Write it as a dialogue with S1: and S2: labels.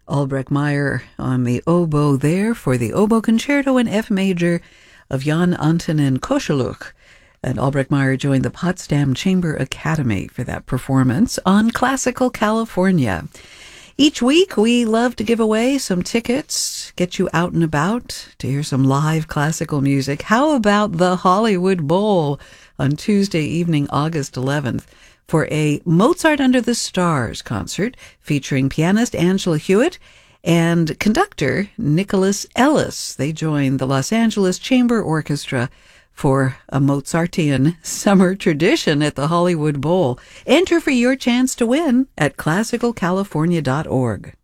S1: Albrecht Meyer on the oboe there for the Oboe Concerto in F major of Jan Antonin Koscheluch. And Albrecht Meyer joined the Potsdam Chamber Academy for that performance on Classical California. Each week, we love to give away some tickets, get you out and about to hear some live classical music. How about the Hollywood Bowl on Tuesday evening, August 11th, for a Mozart Under the Stars concert featuring pianist Angela Hewitt and conductor Nicholas Ellis. They join the Los Angeles Chamber Orchestra for a Mozartian summer tradition at the Hollywood Bowl. Enter for your chance to win at classicalcalifornia.org.